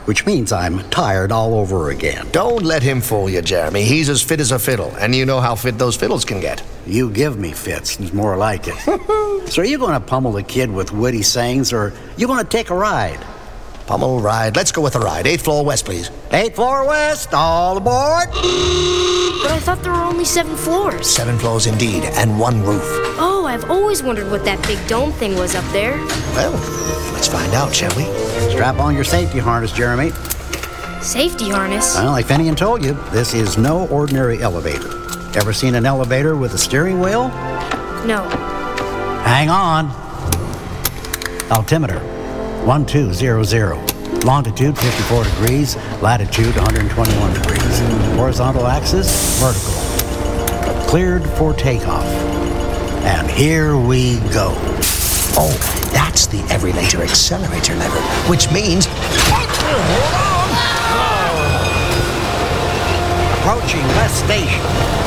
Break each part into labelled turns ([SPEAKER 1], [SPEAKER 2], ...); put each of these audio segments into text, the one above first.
[SPEAKER 1] which means I'm tired all over again.
[SPEAKER 2] Don't let him fool you, Jeremy. He's as fit as a fiddle, and you know how fit those fiddles can get.
[SPEAKER 1] You give me fits, it's more like it. So are you going to pummel the kid with witty sayings, or you going to take a ride?
[SPEAKER 2] Pummel ride. Let's go with a ride. 8th floor west, please.
[SPEAKER 1] 8th floor west, all aboard!
[SPEAKER 3] But I thought there were only 7 floors.
[SPEAKER 2] 7 floors indeed, and 1 roof.
[SPEAKER 3] Oh, I've always wondered what that big dome thing was up there.
[SPEAKER 2] Well, let's find out, shall we?
[SPEAKER 1] Strap on your safety harness, Jeremy.
[SPEAKER 3] Safety harness?
[SPEAKER 1] Well, like Finian told you, this is no ordinary elevator. Ever seen an elevator with a steering wheel?
[SPEAKER 3] No.
[SPEAKER 1] Hang on. Altimeter, 1200. Longitude, 54 degrees. Latitude, 121 degrees. Horizontal axis, vertical. Cleared for takeoff. And here we go.
[SPEAKER 2] Oh, that's the every-later accelerator lever, which means...
[SPEAKER 1] Approaching West Station.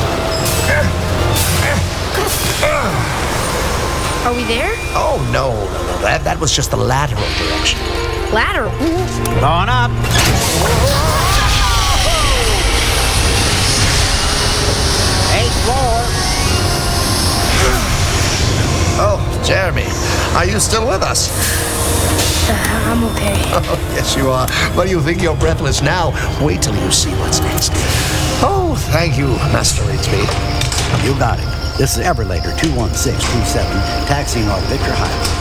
[SPEAKER 3] Are we there?
[SPEAKER 2] Oh, no. That was just the lateral direction.
[SPEAKER 3] Lateral?
[SPEAKER 1] Going up. 8th floor.
[SPEAKER 2] Oh, Jeremy, are you still with us?
[SPEAKER 3] I'm okay.
[SPEAKER 2] Oh, yes, you are. But you think you're breathless now. Wait till you see what's next. Oh, thank you, Master Reedsby.
[SPEAKER 1] You got it. This is Everlater 21627, taxiing off Victor Highway.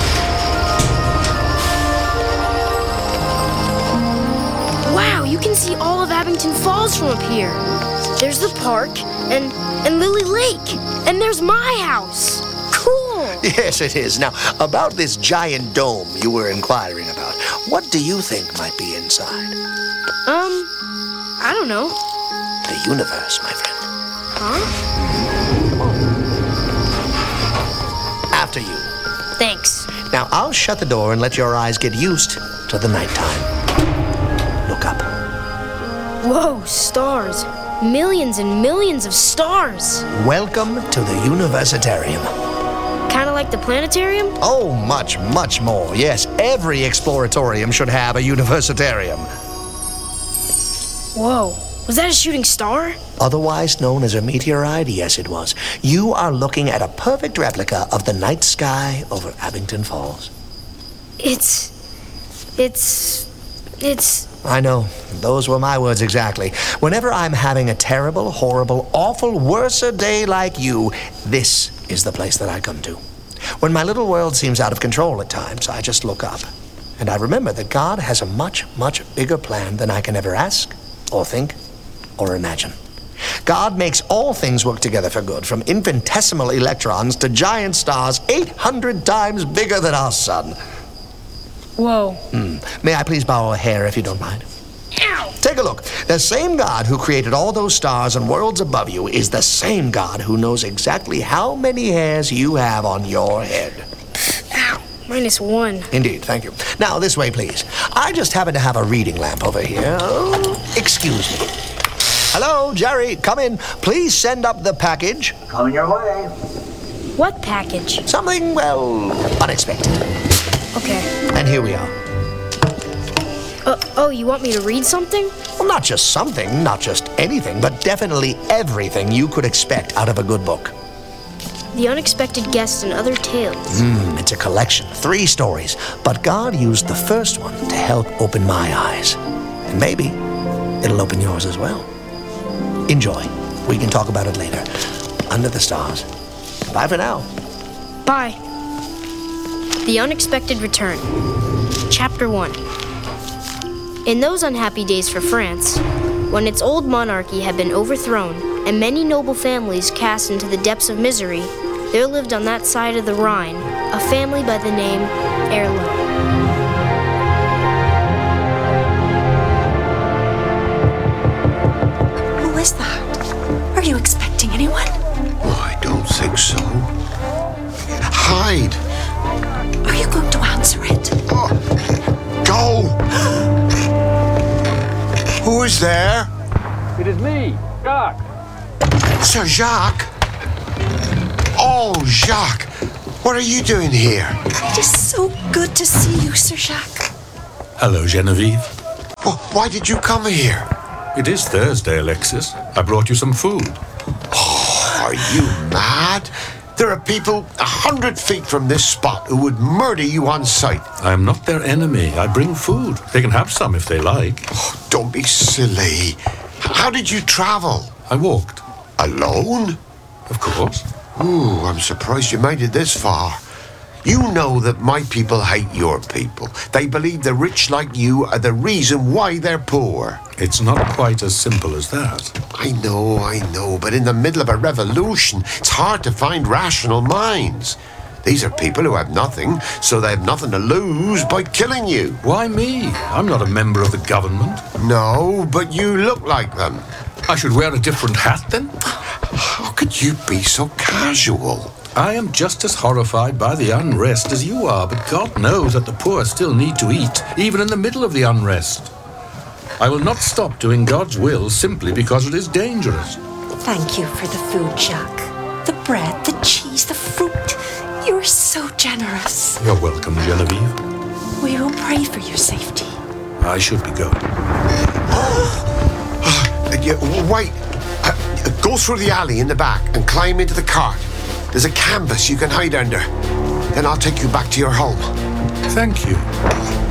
[SPEAKER 3] Wow, you can see all of Abington Falls from up here. There's the park and Lily Lake. And there's my house. Cool.
[SPEAKER 2] Yes, it is. Now, about this giant dome you were inquiring about, what do you think might be inside?
[SPEAKER 3] I don't know.
[SPEAKER 2] The universe, my friend.
[SPEAKER 3] Huh?
[SPEAKER 2] Come on. After you.
[SPEAKER 3] Thanks.
[SPEAKER 2] Now, I'll shut the door and let your eyes get used to the nighttime. Look up.
[SPEAKER 3] Whoa, stars. Millions and millions of stars.
[SPEAKER 2] Welcome to the Universitarium.
[SPEAKER 3] Kind of like the planetarium?
[SPEAKER 2] Oh, much, much more. Yes, every exploratorium should have a Universitarium.
[SPEAKER 3] Whoa, was that a shooting star?
[SPEAKER 2] Otherwise known as a meteorite, yes it was. You are looking at a perfect replica of the night sky over Abington Falls.
[SPEAKER 3] It's...
[SPEAKER 2] I know. Those were my words exactly. Whenever I'm having a terrible, horrible, awful, worse-a day like you, this is the place that I come to. When my little world seems out of control at times, I just look up. And I remember that God has a much, much bigger plan than I can ever ask, or think, or imagine. God makes all things work together for good, from infinitesimal electrons to giant stars 800 times bigger than our sun.
[SPEAKER 3] Whoa.
[SPEAKER 2] May I please borrow a hair if you don't mind?
[SPEAKER 3] Ow!
[SPEAKER 2] Take a look. The same God who created all those stars and worlds above you is the same God who knows exactly how many hairs you have on your head.
[SPEAKER 3] Ow. -1.
[SPEAKER 2] Indeed, thank you. Now, this way, please. I just happen to have a reading lamp over here. Excuse me. Hello, Jerry, come in. Please send up the package.
[SPEAKER 1] Coming your way.
[SPEAKER 3] What package?
[SPEAKER 2] Something, well, unexpected.
[SPEAKER 3] Okay.
[SPEAKER 2] And here we are.
[SPEAKER 3] Oh, you want me to read something?
[SPEAKER 2] Well, not just something, not just anything, but definitely everything you could expect out of a good book.
[SPEAKER 3] The Unexpected Guest and Other Tales.
[SPEAKER 2] It's a collection, 3 stories. But God used the first one to help open my eyes. And maybe it'll open yours as well. Enjoy. We can talk about it later. Under the stars. Bye for now.
[SPEAKER 3] Bye. The Unexpected Return. Chapter 1. In those unhappy days for France, when its old monarchy had been overthrown and many noble families cast into the depths of misery, there lived on that side of the Rhine a family by the name Erlo.
[SPEAKER 4] Who is that? Are you expecting anyone?
[SPEAKER 5] Oh, I don't think so. Hide!
[SPEAKER 4] Are you going to answer it?
[SPEAKER 5] Oh, go! Who is there?
[SPEAKER 6] It is me, Jacques.
[SPEAKER 5] Sir Jacques? Oh, Jacques, what are you doing here?
[SPEAKER 4] It is so good to see you, Sir Jacques.
[SPEAKER 7] Hello, Genevieve.
[SPEAKER 5] Well, why did you come here?
[SPEAKER 7] It is Thursday, Alexis. I brought you some food.
[SPEAKER 5] Are you mad? There are people 100 feet from this spot who would murder you on sight.
[SPEAKER 7] I am not their enemy. I bring food. They can have some if they like.
[SPEAKER 5] Oh, don't be silly. How did you travel?
[SPEAKER 7] I walked.
[SPEAKER 5] Alone?
[SPEAKER 7] Of course.
[SPEAKER 5] Ooh, I'm surprised you made it this far. You know that my people hate your people. They believe the rich like you are the reason why they're poor.
[SPEAKER 7] It's not quite as simple as that.
[SPEAKER 5] I know, but in the middle of a revolution, it's hard to find rational minds. These are people who have nothing, so they have nothing to lose by killing you.
[SPEAKER 7] Why me? I'm not a member of the government.
[SPEAKER 5] No, but you look like them.
[SPEAKER 7] I should wear a different hat then?
[SPEAKER 5] How could you be so casual?
[SPEAKER 7] I am just as horrified by the unrest as you are, but God knows that the poor still need to eat, even in the middle of the unrest. I will not stop doing God's will simply because it is dangerous.
[SPEAKER 4] Thank you for the food, Jacques. The bread, the cheese, the fruit. You're so generous.
[SPEAKER 7] You're welcome, Genevieve.
[SPEAKER 4] We will pray for your safety.
[SPEAKER 7] I should be going.
[SPEAKER 5] Wait. Go through the alley in the back and climb into the cart. There's a canvas you can hide under. Then I'll take you back to your home.
[SPEAKER 7] Thank you.